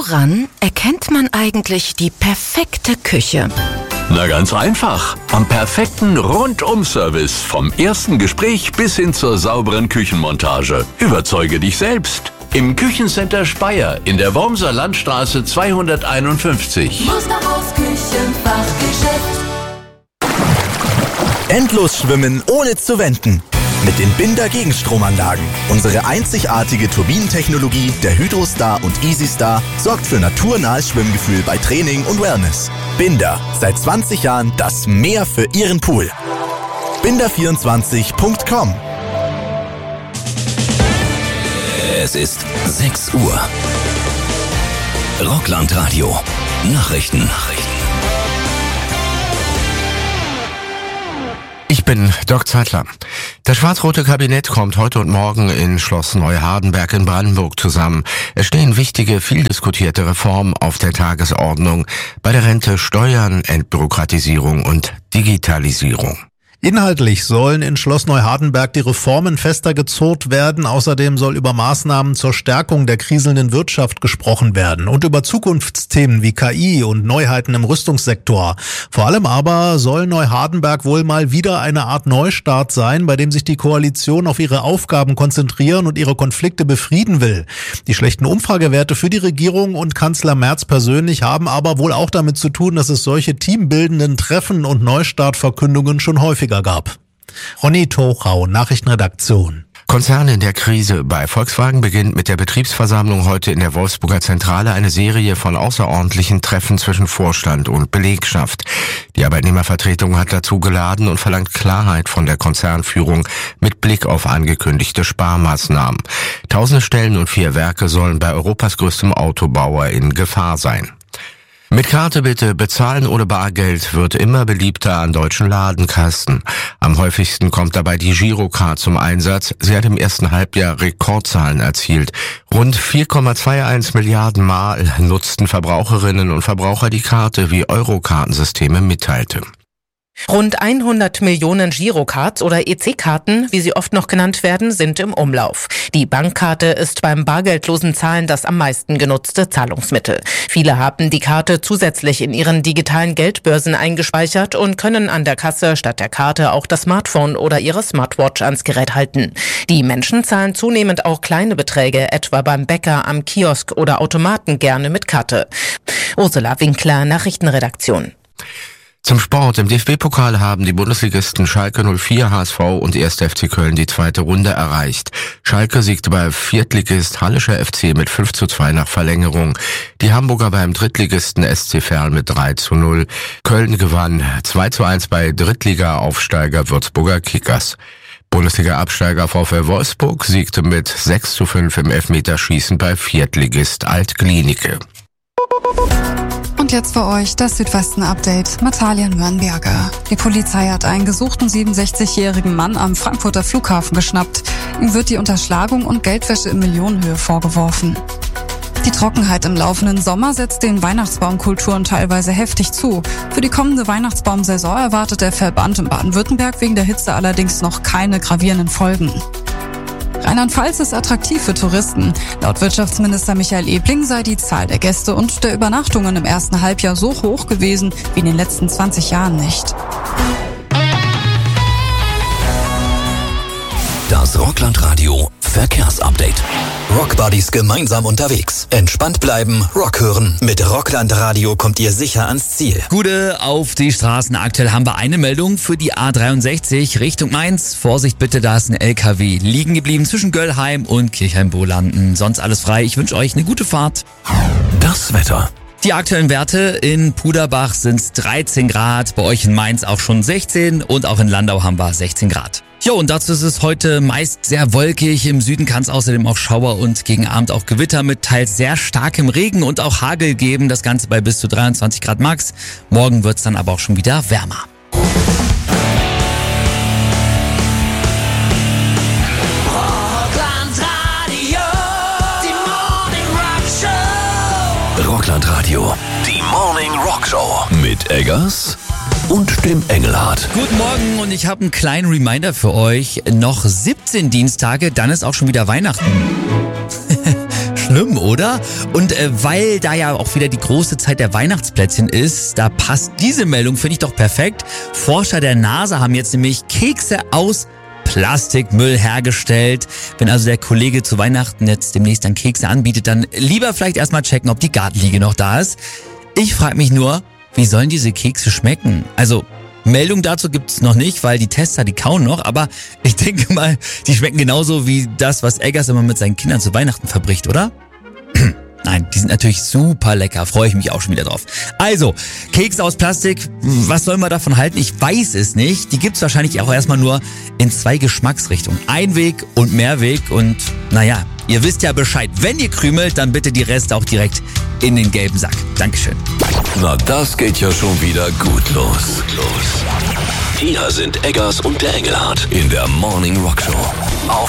Woran erkennt man eigentlich die perfekte Küche? Na ganz einfach. Am perfekten Rundum-Service. Vom ersten Gespräch bis hin zur sauberen Küchenmontage. Überzeuge dich selbst. Im Küchencenter Speyer in der Wormser Landstraße 251. Musterhaus Küchenfachgeschäft. Endlos schwimmen ohne zu wenden. Mit den Binder Gegenstromanlagen. Unsere einzigartige Turbinentechnologie der Hydrostar und EasyStar sorgt für naturnahes Schwimmgefühl bei Training und Wellness. Binder, seit 20 Jahren das Meer für Ihren Pool. Binder24.com. Es ist 6 Uhr. Rockland-Radio. Nachrichten. Ich bin Dirk Zeitler. Das schwarz-rote Kabinett kommt heute und morgen in Schloss Neuhardenberg in Brandenburg zusammen. Es stehen wichtige, viel diskutierte Reformen auf der Tagesordnung. Bei der Rente, Steuern, Entbürokratisierung und Digitalisierung. Inhaltlich sollen in Schloss Neuhardenberg die Reformen fester gezurrt werden. Außerdem soll über Maßnahmen zur Stärkung der kriselnden Wirtschaft gesprochen werden und über Zukunftsthemen wie KI und Neuheiten im Rüstungssektor. Vor allem aber soll Neuhardenberg wohl mal wieder eine Art Neustart sein, bei dem sich die Koalition auf ihre Aufgaben konzentrieren und ihre Konflikte befrieden will. Die schlechten Umfragewerte für die Regierung und Kanzler Merz persönlich haben aber wohl auch damit zu tun, dass es solche teambildenden Treffen und Neustartverkündungen schon häufiger gab. Ronny Tochau, Nachrichtenredaktion. Konzern in der Krise. Bei Volkswagen beginnt mit der Betriebsversammlung heute in der Wolfsburger Zentrale eine Serie von außerordentlichen Treffen zwischen Vorstand und Belegschaft. Die Arbeitnehmervertretung hat dazu geladen und verlangt Klarheit von der Konzernführung mit Blick auf angekündigte Sparmaßnahmen. 1000 Stellen und 4 Werke sollen bei Europas größtem Autobauer in Gefahr sein. Mit Karte bitte, bezahlen ohne Bargeld wird immer beliebter an deutschen Ladenkassen. Am häufigsten kommt dabei die Girocard zum Einsatz. Sie hat im ersten Halbjahr Rekordzahlen erzielt. Rund 4,21 Milliarden Mal nutzten Verbraucherinnen und Verbraucher die Karte, wie Eurokartensysteme mitteilte. Rund 100 Millionen Girocards oder EC-Karten, wie sie oft noch genannt werden, sind im Umlauf. Die Bankkarte ist beim bargeldlosen Zahlen das am meisten genutzte Zahlungsmittel. Viele haben die Karte zusätzlich in ihren digitalen Geldbörsen eingespeichert und können an der Kasse statt der Karte auch das Smartphone oder ihre Smartwatch ans Gerät halten. Die Menschen zahlen zunehmend auch kleine Beträge, etwa beim Bäcker, am Kiosk oder Automaten gerne mit Karte. Ursula Winkler, Nachrichtenredaktion. Zum Sport. Im DFB-Pokal haben die Bundesligisten Schalke 04, HSV und 1. FC Köln die zweite Runde erreicht. Schalke siegte bei Viertligist Hallischer FC mit 5:2 nach Verlängerung. Die Hamburger beim Drittligisten SC Verl mit 3:0. Köln gewann 2:1 bei Drittliga-Aufsteiger Würzburger Kickers. Bundesliga-Absteiger VfL Wolfsburg siegte mit 6:5 im Elfmeterschießen bei Viertligist Alt-Glienicke. Und jetzt für euch das Südwesten-Update. Natalia Nürnberger. Die Polizei hat einen gesuchten 67-jährigen Mann am Frankfurter Flughafen geschnappt. Ihm wird die Unterschlagung und Geldwäsche in Millionenhöhe vorgeworfen. Die Trockenheit im laufenden Sommer setzt den Weihnachtsbaumkulturen teilweise heftig zu. Für die kommende Weihnachtsbaumsaison erwartet der Verband in Baden-Württemberg wegen der Hitze allerdings noch keine gravierenden Folgen. Rheinland-Pfalz ist attraktiv für Touristen. Laut Wirtschaftsminister Michael Ebling sei die Zahl der Gäste und der Übernachtungen im ersten Halbjahr so hoch gewesen wie in den letzten 20 Jahren nicht. Das Rockland-Radio Verkehrsupdate. Rockbuddies gemeinsam unterwegs. Entspannt bleiben, Rock hören. Mit Rockland-Radio kommt ihr sicher ans Ziel. Gute auf die Straßen. Aktuell haben wir eine Meldung für die A63 Richtung Mainz. Vorsicht bitte, da ist ein LKW liegen geblieben zwischen Göllheim und Kirchheim-Bolanden. Sonst alles frei. Ich wünsche euch eine gute Fahrt. Das Wetter. Die aktuellen Werte in Puderbach sind 13 Grad, bei euch in Mainz auch schon 16 und auch in Landau haben wir 16 Grad. Jo, und dazu ist es heute meist sehr wolkig. Im Süden kann es außerdem auch Schauer und gegen Abend auch Gewitter mit teils sehr starkem Regen und auch Hagel geben. Das Ganze bei bis zu 23 Grad max. Morgen wird es dann aber auch schon wieder wärmer. Rockland-Radio, die Morning Rock Show mit Eggers und dem Engelhardt. Guten Morgen und ich habe einen kleinen Reminder für euch. Noch 17 Dienstage, dann ist auch schon wieder Weihnachten. schlimm, oder? Und weil da ja auch wieder die große Zeit der Weihnachtsplätzchen ist, da passt diese Meldung, finde ich doch perfekt. Forscher der NASA haben jetzt nämlich Kekse aus Plastikmüll hergestellt. Wenn also der Kollege zu Weihnachten jetzt demnächst dann Kekse anbietet, dann lieber vielleicht erstmal checken, ob die Gartenliege noch da ist. Ich frage mich nur, wie sollen diese Kekse schmecken? Also Meldung dazu gibt's noch nicht, weil die Tester, die kauen noch, aber ich denke mal, die schmecken genauso wie das, was Eggers immer mit seinen Kindern zu Weihnachten verbricht, oder? Nein, die sind natürlich super lecker, freue ich mich auch schon wieder drauf. Also, Kekse aus Plastik, was soll man davon halten? Ich weiß es nicht. Die gibt's wahrscheinlich auch erstmal nur in 2 Geschmacksrichtungen. Einweg und Mehrweg und naja, ihr wisst ja Bescheid. Wenn ihr krümelt, dann bitte die Reste auch direkt in den gelben Sack. Dankeschön. Na, das geht ja schon wieder gut los. Hier sind Eggers und der Engelhardt in der Morning Rock Show. Auf